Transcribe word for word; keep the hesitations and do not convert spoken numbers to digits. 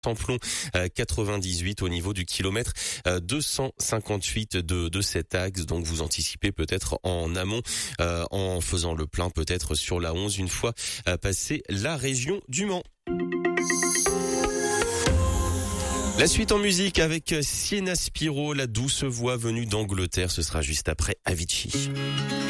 Samplon euh, quatre-vingt-dix-huit au niveau du kilomètre euh, deux cent cinquante-huit de, de cet axe. Donc vous anticipez peut-être en amont euh, en faisant le plein peut-être sur la onze une fois euh, passé la région du Mans. La suite en musique avec Sienna Spiro, la douce voix venue d'Angleterre. Ce sera juste après Avicii.